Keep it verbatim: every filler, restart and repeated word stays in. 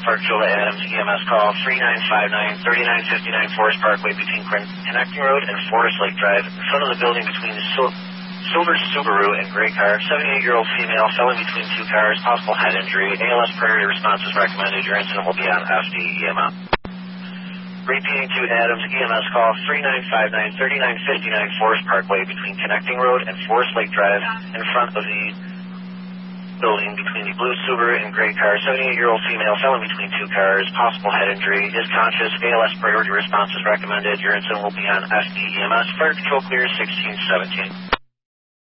Park Patrol to Adams, E M S call three nine five nine, three nine five nine Forest Parkway between Connecting Road and Forest Lake Drive. In front of the building between the Sil Silver Subaru and gray car. seventy-eight-year-old female fell in between two cars. Possible head injury. A L S priority response is recommended. Your incident will be on F D E M S. Repeating to Adams, E M S call three nine five nine, three nine five nine Forest Parkway between Connecting Road and Forest Lake Drive. In front of the building between the blue Subaru and gray car. seventy-eight-year-old female fell in between two cars. Possible head injury. Is conscious. A L S priority response is recommended. Your incident will be on F D E M S. Fire Control clear sixteen seventeen.